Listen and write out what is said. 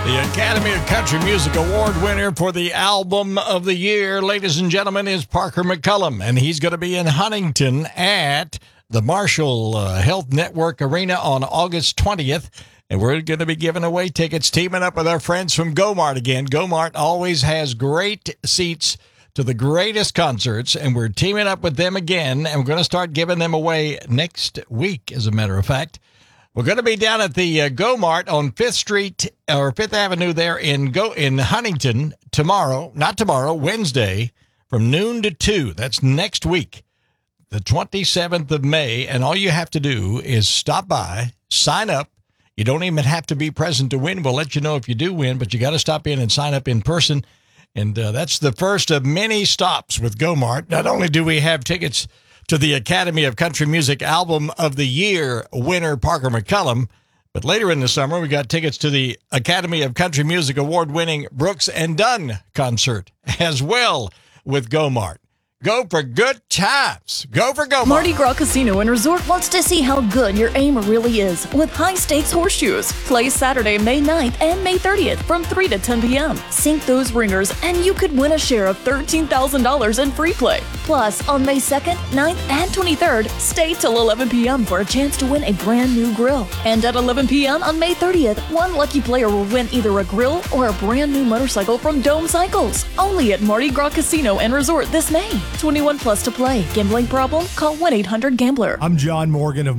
The Academy of Country Music Award winner for the Album of the Year, ladies and gentlemen, is Parker McCullum, and he's going to be in Huntington at the Marshall Health Network Arena on August 20th, and we're going to be giving away tickets, teaming up with our friends from Go-Mart again. Go-Mart always has great seats to the greatest concerts, and we're teaming up with them again, and we're going to start giving them away next week, as a matter of fact. We're going to be down at the Go-Mart on 5th Street or 5th Avenue there in Huntington Wednesday from noon to 2. That's next week, the 27th of May. And all you have to do is stop by, sign up. You don't even have to be present to win. We'll let you know if you do win, but you got to stop in and sign up in person. And that's the first of many stops with Go-Mart. Not only do we have tickets to the Academy of Country Music Album of the Year winner, Parker McCullum, but later in the summer, we got tickets to the Academy of Country Music Award-winning Brooks and Dunn concert as well with Go-Mart. Go for good times. Go for Go-Mart. Mardi Gras Casino and Resort wants to see how good your aim really is with high-stakes horseshoes. Play Saturday, May 9th and May 30th from 3 to 10 p.m. Sink those ringers and you could win a share of $13,000 in free play. Plus, on May 2nd, 9th, and 23rd, stay till 11 p.m. for a chance to win a brand new grill. And at 11 p.m. on May 30th, one lucky player will win either a grill or a brand new motorcycle from Dome Cycles. Only at Mardi Gras Casino and Resort this May. 21 plus to play. Gambling problem? Call 1-800-GAMBLER. I'm John Morgan of